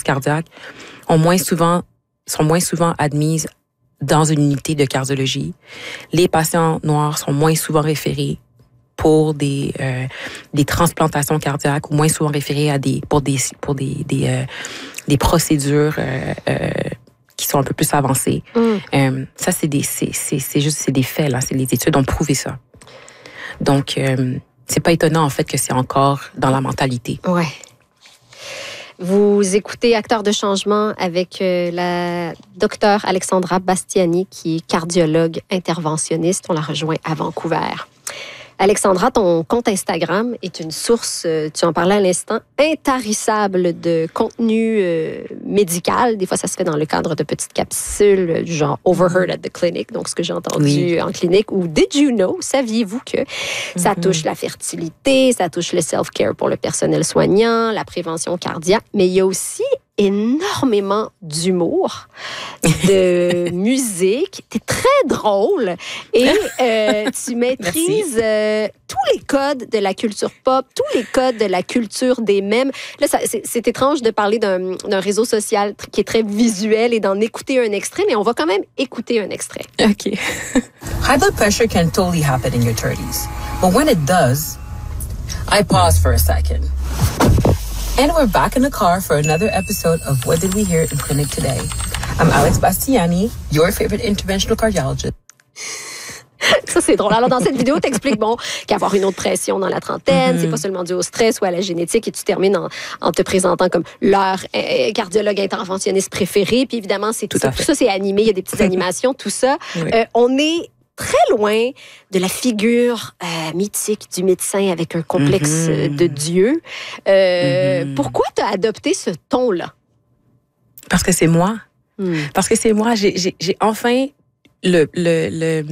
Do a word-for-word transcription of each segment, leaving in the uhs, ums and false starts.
cardiaques ont moins souvent, sont moins souvent admises dans une unité de cardiologie. Les patients noirs sont moins souvent référés pour des euh, des transplantations cardiaques ou moins souvent référés à des pour des pour des des euh, des procédures euh, euh, qui sont un peu plus avancées. Mm. Euh, ça c'est des c'est c'est c'est juste c'est des faits là, c'est les études ont prouvé ça. Donc euh, c'est pas étonnant en fait que c'est encore dans la mentalité. Ouais. Vous écoutez Acteurs de changement avec euh, la docteure Alexandra Bastiani, qui est cardiologue interventionniste. On la rejoint à Vancouver. Alexandra, ton compte Instagram est une source, tu en parlais à l'instant, intarissable de contenu euh, médical. Des fois, ça se fait dans le cadre de petites capsules du genre Overheard at the Clinic, donc ce que j'ai entendu oui. en clinique, ou Did you know, saviez-vous que mm-hmm. ça touche la fertilité, ça touche le self-care pour le personnel soignant, la prévention cardiaque, mais il y a aussi énormément d'humour, de musique. T'es très drôle et euh, tu maîtrises euh, tous les codes de la culture pop, tous les codes de la culture des mèmes. Là, ça, c'est, c'est étrange de parler d'un, d'un réseau social qui est très visuel et d'en écouter un extrait, mais on va quand même écouter un extrait. OK. High blood pressure can totally happen in your thirties, but when it does, I pause for a second. And we're back in the car for another episode of What Did We Hear in Clinic Today? I'm Alex Bastiani, your favorite interventional cardiologist. Ça, c'est drôle. Alors, dans cette vidéo, t'expliques, bon, qu'avoir une autre pression dans la trentaine, mm-hmm. c'est pas seulement dû au stress ou à la génétique, et tu termines en, en te présentant comme leur euh, cardiologue interventionniste préféré. Puis évidemment, c'est tout, ça, tout ça, c'est animé, il y a des petites animations, tout ça. Oui. Euh, on est très loin de la figure euh, mythique du médecin avec un complexe mm-hmm. de Dieu. Euh, mm-hmm. Pourquoi tu as adopté ce ton-là? Parce que c'est moi. Mm. Parce que c'est moi. J'ai, j'ai, j'ai enfin le, le, le,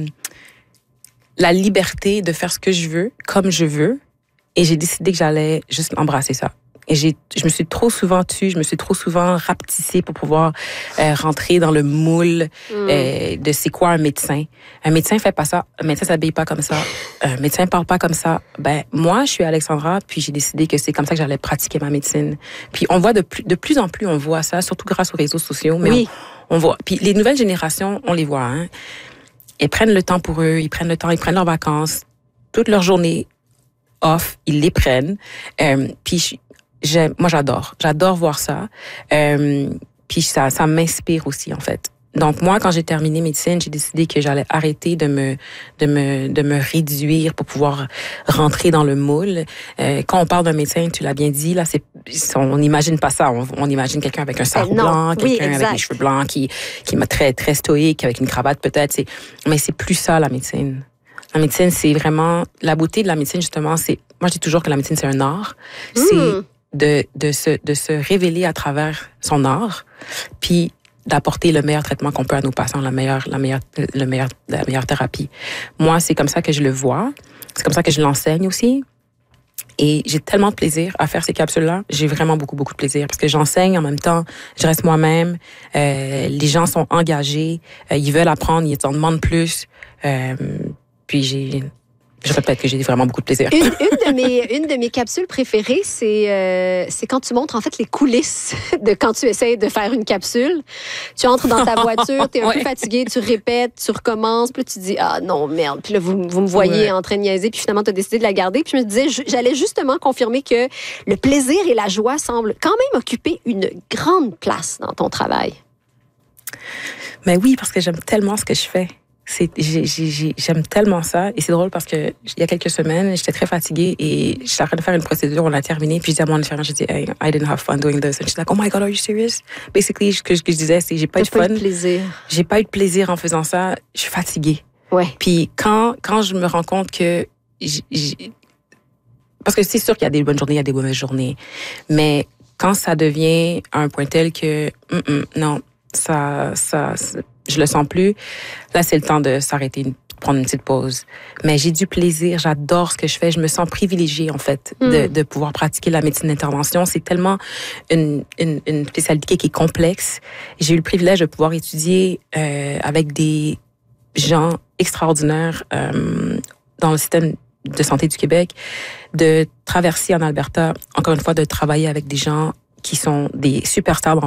la liberté de faire ce que je veux, comme je veux. Et j'ai décidé que j'allais juste embrasser ça. Et j'ai, je me suis trop souvent tue, je me suis trop souvent rapetissée pour pouvoir euh, rentrer dans le moule mm. euh, de c'est quoi un médecin. Un médecin fait pas ça, un médecin s'habille pas comme ça, un médecin parle pas comme ça. Ben moi, je suis Alexandra, puis j'ai décidé que c'est comme ça que j'allais pratiquer ma médecine. Puis on voit de plus, de plus en plus, on voit ça, surtout grâce aux réseaux sociaux. Mais oui. on, on voit. Puis les nouvelles générations, on les voit. Hein. Ils prennent le temps pour eux, ils prennent le temps, ils prennent leurs vacances, toute leur journée off, ils les prennent. Euh, puis J'aime, moi, j'adore. J'adore voir ça. Euh, puis ça, ça m'inspire aussi, en fait. Donc, moi, quand j'ai terminé médecine, j'ai décidé que j'allais arrêter de me, de me, de me réduire pour pouvoir rentrer dans le moule. Euh, quand on parle d'un médecin, tu l'as bien dit, là, c'est, on n'imagine pas ça. On, on imagine quelqu'un avec un sarrau blanc, quelqu'un oui, avec les cheveux blancs, qui, qui est très, très stoïque, avec une cravate peut-être. C'est, mais c'est plus ça, la médecine. La médecine, c'est vraiment, la beauté de la médecine, justement, c'est, moi, je dis toujours que la médecine, c'est un art. Mmh. C'est, de de se de se révéler à travers son art, puis d'apporter le meilleur traitement qu'on peut à nos patients, la meilleure la meilleure le meilleur la meilleure thérapie. Moi, c'est comme ça que je le vois, c'est comme ça que je l'enseigne aussi. Et j'ai tellement de plaisir à faire ces capsules-là. J'ai vraiment beaucoup, beaucoup de plaisir parce que j'enseigne en même temps, je reste moi-même. Euh, les gens sont engagés, euh, ils veulent apprendre, ils en demandent plus. Euh, puis j'ai Je répète que j'ai vraiment beaucoup de plaisir. Une, une, de, mes, une de mes capsules préférées, c'est, euh, c'est quand tu montres en fait les coulisses de quand tu essaies de faire une capsule. Tu entres dans ta voiture, tu es un ouais. peu fatigué, tu répètes, tu recommences, puis tu dis « Ah non, merde ». Puis là, vous, vous me voyez ouais. en train de niaiser, puis finalement, tu as décidé de la garder. Puis je me disais, j'allais justement confirmer que le plaisir et la joie semblent quand même occuper une grande place dans ton travail. Mais oui, parce que j'aime tellement ce que je fais. C'est, j'ai, j'ai, j'aime tellement ça. Et c'est drôle parce que il y a quelques semaines, j'étais très fatiguée et j'étais en train de faire une procédure, on l'a terminée. Puis je dis à mon infirmière, je dis, hey, I didn't have fun doing this. And she's like, oh my God, are you serious? Basically, ce que, ce que je disais, c'est, j'ai pas eu de fun. Pas eu de plaisir. J'ai pas eu de plaisir en faisant ça. Je suis fatiguée. Ouais. Puis quand, quand je me rends compte que j'ai, j'ai... parce que c'est sûr qu'il y a des bonnes journées, il y a des mauvaises journées. Mais quand ça devient à un point tel que, non, ça, ça, ça je le sens plus. Là, c'est le temps de s'arrêter, de prendre une petite pause. Mais j'ai du plaisir, j'adore ce que je fais. Je me sens privilégiée, en fait, mm. de, de pouvoir pratiquer la médecine d'intervention. C'est tellement une, une, une spécialité qui est complexe. J'ai eu le privilège de pouvoir étudier euh, avec des gens extraordinaires euh, dans le système de santé du Québec, de traverser en Alberta, encore une fois, de travailler avec des gens qui sont des superstars dans